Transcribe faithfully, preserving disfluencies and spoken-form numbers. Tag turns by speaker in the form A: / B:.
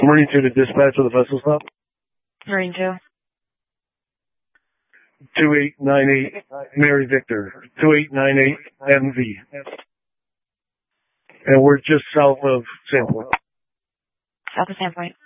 A: Marine two to dispatch of the vessel stop.
B: Marine two.
A: two eight nine eight, Mary Victor. two eight nine eight M V. And we're just south of Sandpoint.
B: South of Sandpoint.